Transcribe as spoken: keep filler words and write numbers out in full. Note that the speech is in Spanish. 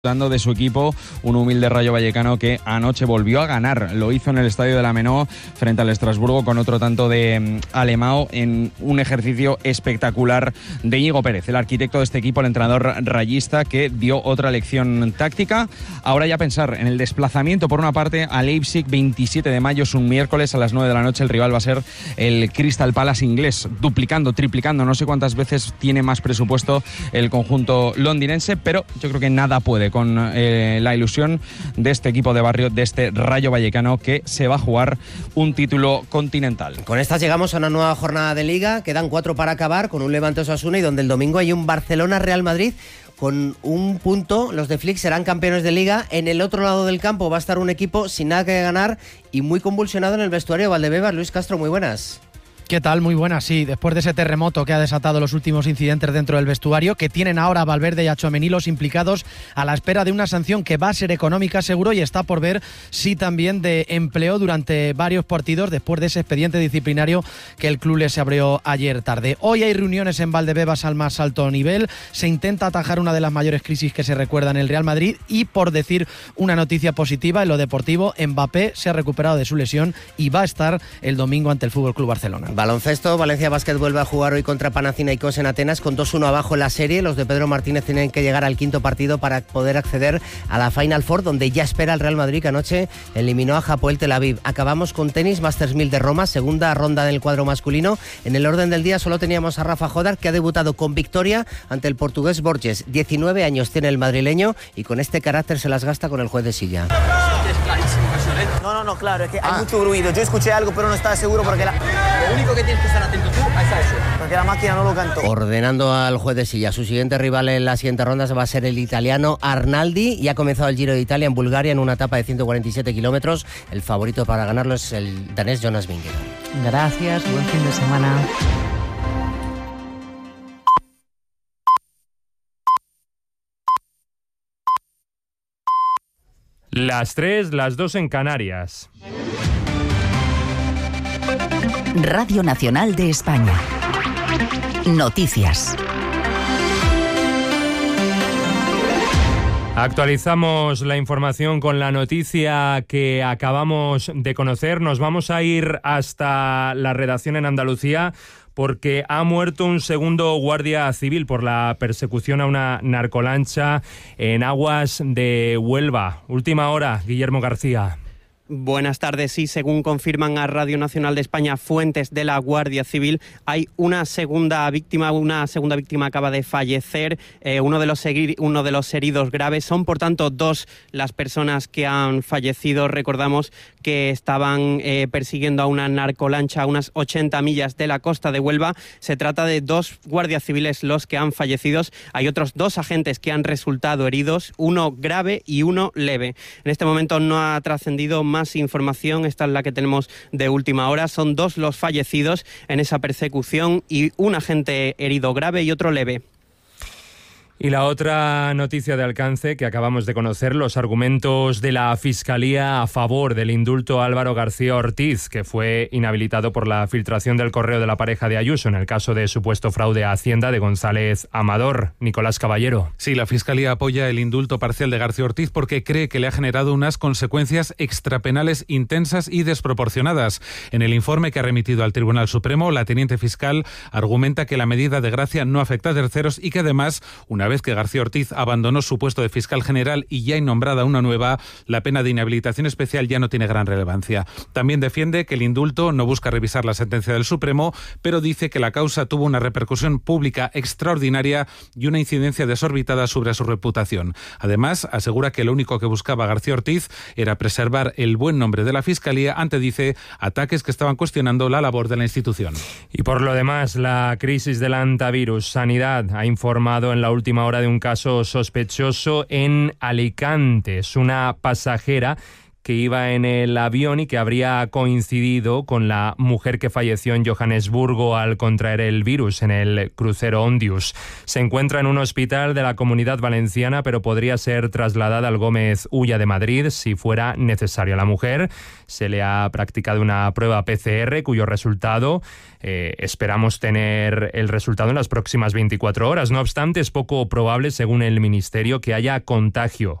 de su equipo, un humilde Rayo Vallecano que anoche volvió a ganar. Lo hizo en el estadio de la Menó frente al Estrasburgo con otro tanto de Alemão en un ejercicio espectacular de Íñigo Pérez, el arquitecto de este equipo, el entrenador rayista, que dio otra lección táctica. Ahora ya pensar en el desplazamiento por una parte a Leipzig, veintisiete de mayo, es un miércoles a las nueve de la noche. El rival va a ser el Crystal Palace inglés, duplicando, triplicando, no sé cuántas veces tiene más presupuesto el conjunto londinense, pero yo creo que nada puede con eh, la ilusión de este equipo de barrio, de este Rayo Vallecano, que se va a jugar un título continental. Con estas llegamos a una nueva jornada de Liga, quedan cuatro para acabar, con un Levante Osasuna, y donde el domingo hay un Barcelona-Real Madrid. Con un punto, los de Flick serán campeones de Liga. En el otro lado del campo va a estar un equipo sin nada que ganar y muy convulsionado en el vestuario. Valdebebas, Luis Castro, muy buenas. ¿Qué tal? Muy buenas, sí. Después de ese terremoto que ha desatado los últimos incidentes dentro del vestuario, que tienen ahora a Valverde y a Tchouaméni, los implicados, a la espera de una sanción que va a ser económica seguro, y está por ver si también de empleo durante varios partidos después de ese expediente disciplinario que el club les abrió ayer tarde. Hoy hay reuniones en Valdebebas al más alto nivel. Se intenta atajar una de las mayores crisis que se recuerda en el Real Madrid, y por decir una noticia positiva en lo deportivo, Mbappé se ha recuperado de su lesión y va a estar el domingo ante el F C Barcelona. Baloncesto, Valencia Basket vuelve a jugar hoy contra Panathinaikos en Atenas con dos uno abajo en la serie. Los de Pedro Martínez tienen que llegar al quinto partido para poder acceder a la Final Four, donde ya espera el Real Madrid, que anoche eliminó a Hapoel Tel Aviv. Acabamos con tenis, Masters mil de Roma, segunda ronda del cuadro masculino. En el orden del día solo teníamos a Rafa Jodar, que ha debutado con victoria ante el portugués Borges. diecinueve años tiene el madrileño y con este carácter se las gasta con el juez de silla. No, no, no, claro, es que hay ah. mucho ruido. Yo escuché algo, pero no estaba seguro porque la... lo único que tienes que estar atento tú es a eso, porque la máquina no lo cantó. Ordenando al juez de silla. Su siguiente rival en la siguiente ronda va a ser el italiano Arnaldi, y ha comenzado el Giro de Italia en Bulgaria en una etapa de ciento cuarenta y siete kilómetros. El favorito para ganarlo es el danés Jonas Vingegaard. Gracias, buen fin de semana. Las tres, las dos en Canarias. Radio Nacional de España. Noticias. Actualizamos la información con la noticia que acabamos de conocer. Nos vamos a ir hasta la redacción en Andalucía, porque ha muerto un segundo guardia civil por la persecución a una narcolancha en aguas de Huelva. Última hora, Guillermo García. Buenas tardes. Sí, según confirman a Radio Nacional de España fuentes de la Guardia Civil, hay una segunda víctima. Una segunda víctima acaba de fallecer. Eh, uno de los uno de los heridos graves. Son, por tanto, dos las personas que han fallecido. Recordamos que estaban eh, persiguiendo a una narcolancha a unas ochenta millas de la costa de Huelva. Se trata de dos guardias civiles los que han fallecido. Hay otros dos agentes que han resultado heridos, uno grave y uno leve. En este momento no ha trascendido más información, esta es la que tenemos de última hora. Son dos los fallecidos en esa persecución y un agente herido grave y otro leve. Y la otra noticia de alcance que acabamos de conocer, los argumentos de la Fiscalía a favor del indulto a Álvaro García Ortiz, que fue inhabilitado por la filtración del correo de la pareja de Ayuso en el caso de supuesto fraude a Hacienda de González Amador. Nicolás Caballero. Sí, la Fiscalía apoya el indulto parcial de García Ortiz porque cree que le ha generado unas consecuencias extrapenales intensas y desproporcionadas. En el informe que ha remitido al Tribunal Supremo, la teniente fiscal argumenta que la medida de gracia no afecta a terceros y que además, una vez que García Ortiz abandonó su puesto de fiscal general y ya hay nombrada una nueva, la pena de inhabilitación especial ya no tiene gran relevancia. También defiende que el indulto no busca revisar la sentencia del Supremo, pero dice que la causa tuvo una repercusión pública extraordinaria y una incidencia desorbitada sobre su reputación. Además, asegura que lo único que buscaba García Ortiz era preservar el buen nombre de la Fiscalía ante, dice, ataques que estaban cuestionando la labor de la institución. Y por lo demás, la crisis del antivirus. Sanidad ha informado en la última hora de un caso sospechoso en Alicante. Es una pasajera que iba en el avión y que habría coincidido con la mujer que falleció en Johannesburgo al contraer el virus en el crucero Ondius. Se encuentra en un hospital de la Comunidad Valenciana, pero podría ser trasladada al Gómez Ulla de Madrid si fuera necesario. A la mujer se le ha practicado una prueba P C R cuyo resultado eh, esperamos tener el resultado en las próximas veinticuatro horas. No obstante, es poco probable, según el Ministerio, que haya contagio